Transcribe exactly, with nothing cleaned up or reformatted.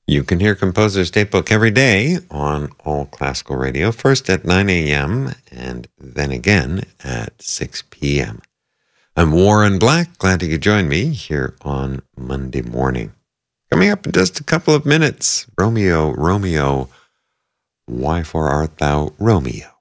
You can hear Composer's Datebook every day on All Classical Radio, first at nine a.m. and then again at six p.m. I'm Warren Black. Glad you could join me here on Monday morning. Coming up in just a couple of minutes, Romeo, Romeo, why for art thou Romeo?